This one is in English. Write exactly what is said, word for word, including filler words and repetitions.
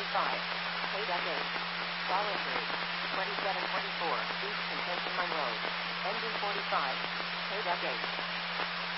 five, K-eight, follow through, twenty-seven twenty-four, East Contention Line Road, N D forty-five, K-eight.